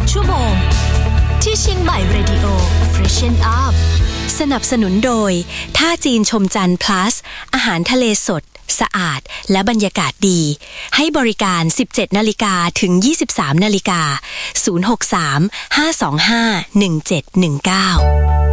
ชั่วโมงที่เชียงใหม่เรดิโอ Freshen Up สนับสนุนโดยท่าจีนชมจันทร์ plus อาหารทะเลสดสะอาดและบรรยากาศดีให้บริการ 17:00 นถึง 23:00 น063 525 1719